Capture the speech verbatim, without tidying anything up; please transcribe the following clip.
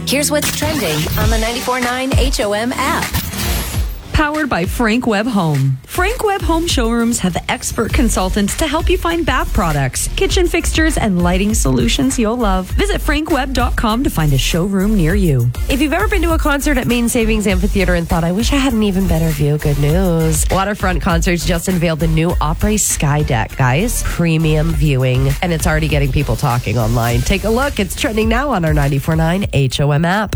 Here's what's trending on the ninety-four point nine H O M app. Powered by Frank Webb Home. Frank Webb Home showrooms have expert consultants to help you find bath products, kitchen fixtures, and lighting solutions you'll love. Visit frank webb dot com to find a showroom near you. If you've ever been to a concert at Main Savings Amphitheater and thought, I wish I had an even better view, good news. Waterfront Concerts just unveiled the new Opry Sky Deck, guys. Premium viewing. And it's already getting people talking online. Take a look. It's trending now on our ninety-four point nine H O M app.